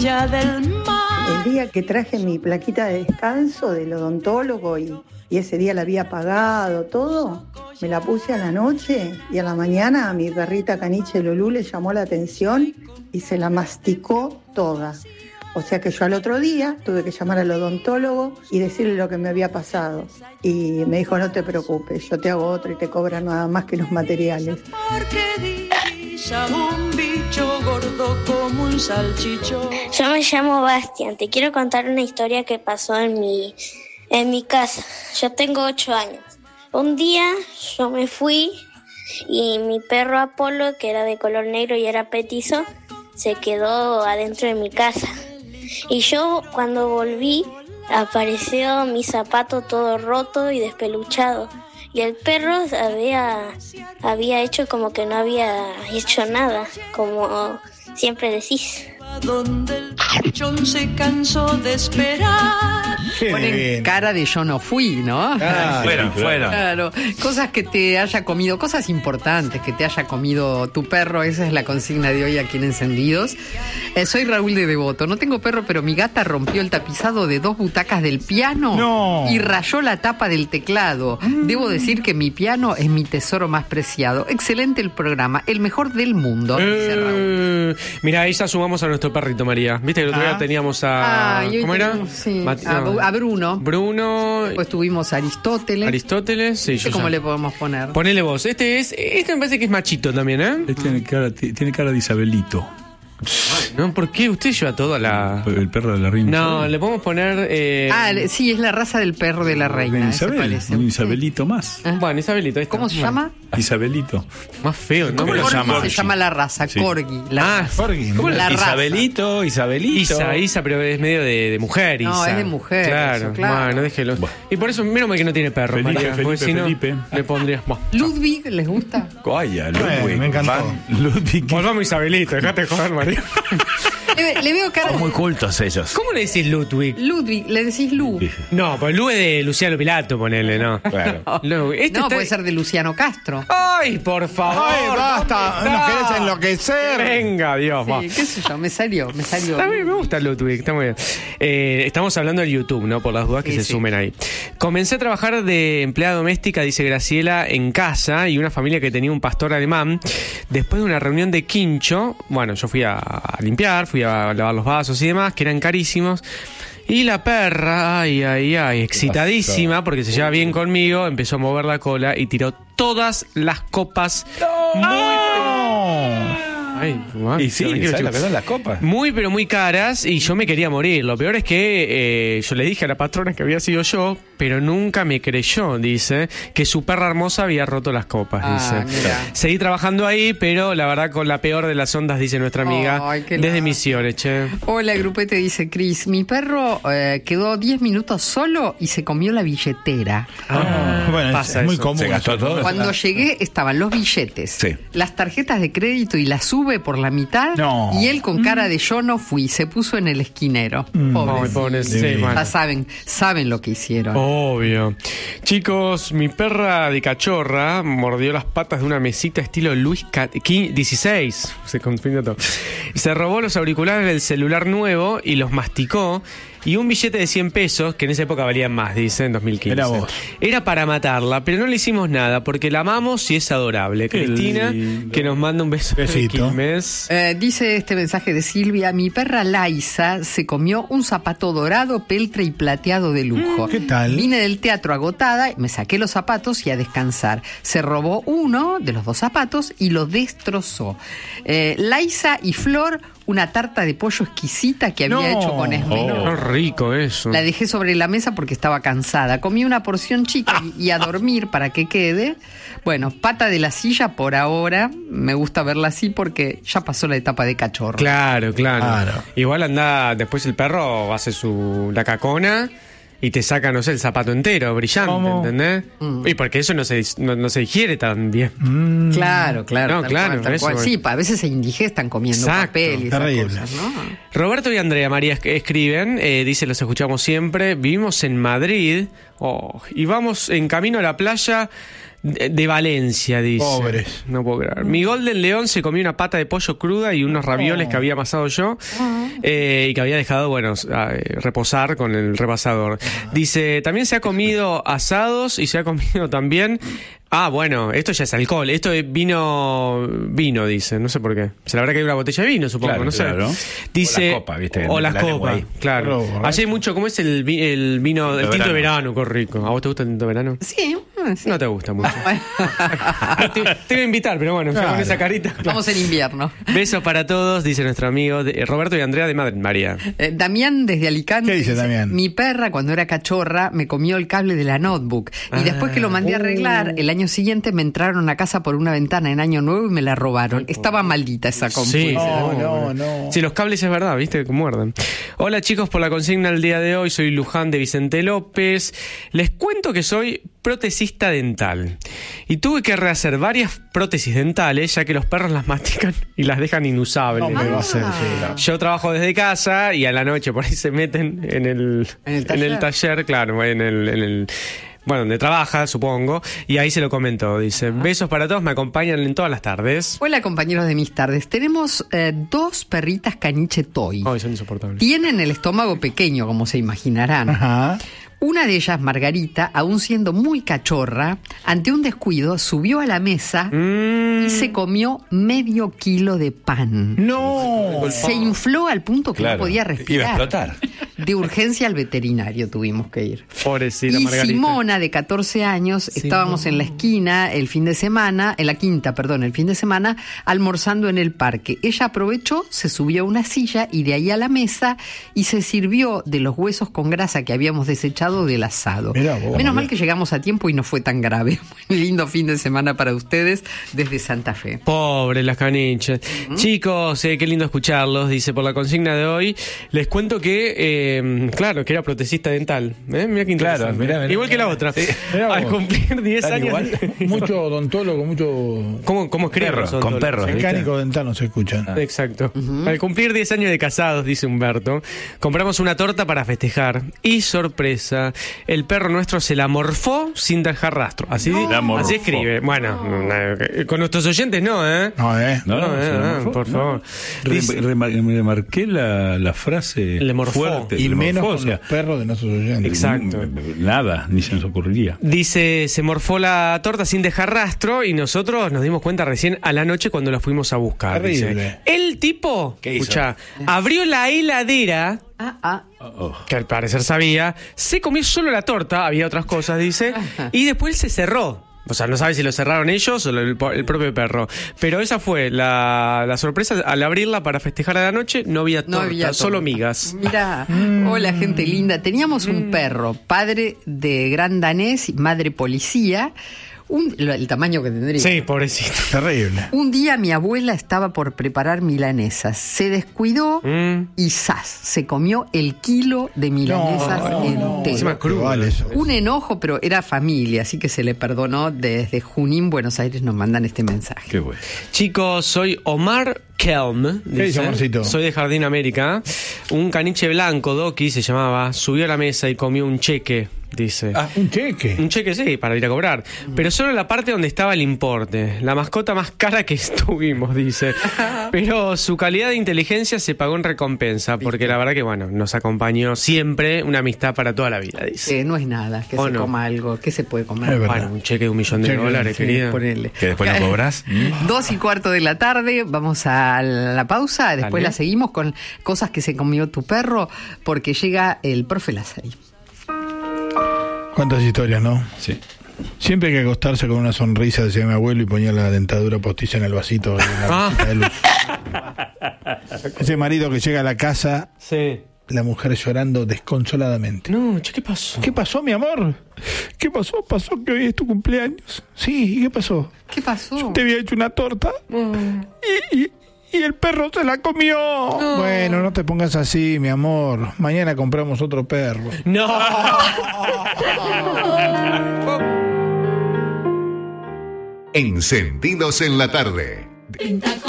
orilla del mar. El día que traje mi plaquita de descanso del odontólogo y ese día la había pagado todo, me la puse a la noche y a la mañana a mi perrita caniche Lulú le llamó la atención y se la masticó toda. O sea que yo al otro día tuve que llamar al odontólogo y decirle lo que me había pasado. Y me dijo, no te preocupes, yo te hago otro y te cobran nada más que los materiales. Porque divisa un bicho gordo como un salchichón. Yo me llamo Bastian, te quiero contar una historia que pasó en mi casa. Yo tengo 8 años. Un día yo me fui y mi perro Apolo, que era de color negro y era petizo, se quedó adentro de mi casa. Y yo cuando volví apareció mi zapato todo roto y despeluchado. Y el perro había hecho como que no había hecho nada, como siempre decís. Donde el pichón se cansó de esperar. Ponen cara de yo no fui, ¿no? Fueron. Claro, cosas que te haya comido, cosas importantes que te haya comido tu perro, esa es la consigna de hoy aquí en Encendidos. Soy Raúl de Devoto, no tengo perro, pero mi gata rompió el tapizado de 2 butacas del piano y rayó la tapa del teclado. Debo decir que mi piano es mi tesoro más preciado. Excelente el programa, el mejor del mundo, dice Raúl. Mira, ahí ya sumamos a nuestro perrito, María. ¿Viste que el otro día teníamos a... ¿Cómo era? Sí, a Bruno. Después tuvimos a Aristóteles. Sí, yo ¿Cómo le podemos poner? Ponele vos. Este me parece que es machito también, ¿eh? Tiene cara de Isabelito. No, ¿por qué usted lleva todo a la...? El perro de la reina. No, le podemos poner... sí, es la raza del perro de la reina. Un Isabelito más. Bueno, Isabelito. ¿Cómo se llama? Isabelito. Más feo, ¿no? ¿Cómo lo llama? Se llama la raza, Sí. Corgi. Corgi. ¿Cómo la raza? Isabelito. Isa, pero es medio de mujer, Isa. No, es de mujer. Claro, claro. Bueno, déjelo. Y por eso, menos mal que no tiene perro, María. Porque si no, Felipe. le pondrías... Ludwig, ¿les gusta? Vaya, Ludwig. Me encantó. Ludwig. Volvamos a Isabelito, dejate de joder, María. Le veo cara. Son muy cultos ellos. ¿Cómo le decís Ludwig? Ludwig, le decís Lu. No, pues Lu es de Luciano Pilato, ponele, ¿no? Claro. No, Puede ser de Luciano Castro. ¡Ay, por favor! ¡Ay, basta! ¿Dónde ¿Nos está? querés enloquecer? Venga, Dios, va. Sí, qué sé yo, me salió. Está bien, me gusta Ludwig, está muy bien. Estamos hablando del YouTube, ¿no? Por las dudas que se sumen ahí. Comencé a trabajar de empleada doméstica, dice Graciela, en casa y una familia que tenía un pastor alemán. Después de una reunión de quincho, bueno, yo fui a limpiar, fui a lavar los vasos y demás, que eran carísimos. Y la perra, ay, excitadísima, porque se lleva bien conmigo, empezó a mover la cola y tiró todas las copas. Ay, wow, Y sí, ¿sabes lo que son las copas? Muy, pero muy caras, y yo me quería morir. Lo peor es que yo le dije a la patrona que había sido yo, pero nunca me creyó, dice, que su perra hermosa había roto las copas, dice. Mira. Seguí trabajando ahí, pero la verdad con la peor de las ondas, dice nuestra amiga, desde Misiones, che. Hola, grupete, dice Cris. Mi perro quedó 10 minutos solo y se comió la billetera. Bueno, pasa es muy eso. común. Se gastó todo. Cuando llegué estaban los billetes, Sí. las tarjetas de crédito y la sube por la mitad. No. Y él con cara de yo no fui, se puso en el esquinero. Ay, pobre, sí, bueno. Ya saben lo que hicieron. Obvio. Chicos, mi perra de cachorra mordió las patas de una mesita estilo Luis XVI. Se confundió todo. Se robó los auriculares del celular nuevo y los masticó. Y un billete de 100 pesos, que en esa época valían más, dice, en 2015. Era vos. Era para matarla, pero no le hicimos nada, porque la amamos y es adorable. Qué Cristina, lindo. que nos manda un beso de Besito. Quilmes. Dice este mensaje de Silvia: mi perra Laisa se comió un zapato dorado, peltre y plateado de lujo. ¿Qué tal? Vine del teatro agotada, me saqué los zapatos y a descansar. Se robó uno de los 2 zapatos y lo destrozó. Laisa y Flor, una tarta de pollo exquisita que había hecho con esmero. Qué rico eso. La dejé sobre la mesa porque estaba cansada. Comí una porción chica y a dormir para que quede. Bueno, pata de la silla por ahora. Me gusta verla así porque ya pasó la etapa de cachorro. Claro. Igual anda, después el perro hace la cacona y te saca, no sé, el zapato entero, brillante, ¿Cómo? ¿entendés? Y porque eso no se digiere tan bien. Claro. No, tal claro, cual. eso, Sí, a veces se indigestan comiendo Exacto. papel y esas Terrible. cosas, ¿no? Roberto y Andrea María escriben, dice, los escuchamos siempre, vivimos en Madrid, Oh, y vamos en camino a la playa de Valencia, dice. Pobres. No puedo creer. Mi Golden León se comió una pata de pollo cruda y unos ravioles que había amasado yo y que había dejado, reposar con el repasador. Dice, también se ha comido asados y se ha comido también... bueno, esto ya es alcohol. Esto es vino, dice. No sé por qué. Se le habrá caído una botella de vino, supongo. Claro, no sé. claro. Dice, o la copa, ¿viste? O las La lengua copas, ahí. claro. Claro, Allí hay mucho, ¿cómo es el vino, el tinto de verano? Qué rico. ¿A vos te gusta el tinto de verano? Sí, sí. No te gusta mucho. te voy a invitar, pero bueno, ya con esa carita. Vamos en invierno. Besos para todos, dice nuestro amigo Roberto y Andrea de Madrid, María. Damián desde Alicante. ¿Qué dice Damián? Mi perra, cuando era cachorra, me comió el cable de la notebook. Y después que lo mandé a arreglar, el año siguiente me entraron a casa por una ventana en Año Nuevo y me la robaron. Estaba maldita esa compu. Sí. No. Si los cables es verdad, ¿viste? Que muerden. Hola chicos, por la consigna del día de hoy, soy Luján de Vicente López. Les cuento que soy protesista dental y tuve que rehacer varias prótesis dentales ya que los perros las mastican y las dejan inusables. No me va a hacer, sí. Yo trabajo desde casa y a la noche por ahí se meten en el taller, claro, en el donde trabaja, supongo, y ahí se lo comentó. Dice, besos para todos, me acompañan en todas las tardes. Hola, compañeros de mis tardes. Tenemos 2 perritas caniche toy. Ay, son insoportables. Tienen el estómago pequeño, como se imaginarán. Ajá. Una de ellas, Margarita, aún siendo muy cachorra, ante un descuido, subió a la mesa y se comió medio kilo de pan. No. Se infló al punto que no podía respirar. Iba a explotar. De urgencia al veterinario tuvimos que ir. Pobrecita Y Margarita. Simona, de 14 años, estábamos en la esquina el fin de semana, en la quinta, perdón, el fin de semana, almorzando en el parque. Ella aprovechó, se subió a una silla y de ahí a la mesa y se sirvió de los huesos con grasa que habíamos desechado del asado. Mirá vos. Menos mal que llegamos a tiempo y no fue tan grave. Muy lindo fin de semana para ustedes desde Santa Fe. Pobre las caniches. Chicos, qué lindo escucharlos. Dice, por la consigna de hoy, les cuento que, claro, que era protesista dental. Mira qué interesante. Claro, mirá. Igual que la otra. Sí. Al cumplir 10 ¿Tan años... igual? Mucho odontólogo, mucho ¿Cómo escriben Perro, los con odontólogos? perros. ¿viste? mecánico dental no se escuchan. Exacto. Al cumplir 10 años de casados, dice Humberto, compramos una torta para festejar. Y sorpresa, el perro nuestro se la morfó sin dejar rastro. Así escribe. Bueno, con nuestros oyentes no, ¿eh? No, No, por favor. Dice- Remarqué la frase Le morfó. fuerte. y le menos morfó, con los perros de nuestros oyentes. Exacto. Nada, ni se nos ocurriría. Dice, se morfó la torta sin dejar rastro y nosotros nos dimos cuenta recién a la noche cuando la fuimos a buscar. Terrible. Dice. El tipo, ¿Qué hizo? escuchá, abrió la heladera, que al parecer sabía, se comió solo la torta, había otras cosas, dice, y después se cerró. O sea, no sabe si lo cerraron ellos o el propio perro. Pero esa fue la sorpresa. Al abrirla para festejar a la noche, no había torta, solo migas. Mira, hola gente linda. Teníamos un perro, padre de gran danés y madre policía. El tamaño que tendría. Sí, pobrecito. Terrible. Un día mi abuela estaba por preparar milanesas. Se descuidó y ¡zas! Se comió el kilo de milanesas entero. Encima crudo. Vale eso. Un enojo, pero era familia, así que se le perdonó. Desde Junín, Buenos Aires, nos mandan este mensaje. Qué bueno. Chicos, soy Omar Kelm. dice Omarcito? Soy de Jardín América. Un caniche blanco, Doki se llamaba, subió a la mesa y comió un cheque. Dice. Un cheque. Un cheque, sí, para ir a cobrar. Pero solo la parte donde estaba el importe. La mascota más cara que estuvimos, dice. Pero su calidad de inteligencia se pagó en recompensa. Porque la verdad que, bueno, nos acompañó siempre una amistad para toda la vida, dice. No es nada, que ¿O se no? coma algo. ¿Qué se puede comer? Es verdad. Bueno, un cheque de $1 millón Cheque, dólares, sí, querida. Ponele. Que después lo cobras. 2:15 de la tarde, vamos a la pausa, después Dale. la seguimos con cosas que se comió tu perro, porque llega el profe Lázari. Cuántas historias, ¿no? Sí. Siempre hay que acostarse con una sonrisa, decía mi abuelo, y ponía la dentadura postiza en el vasito. En la vasita de luz. Ese marido que llega a la casa, Sí. la mujer llorando desconsoladamente. No, che, ¿qué pasó? ¿Qué pasó, mi amor? ¿Qué pasó? Pasó que hoy es tu cumpleaños. Sí, ¿y qué pasó? ¿Qué pasó? Yo te había hecho una torta y el perro se la comió. Bueno, no te pongas así, mi amor. Mañana compramos otro perro. No. Encendidos en la tarde.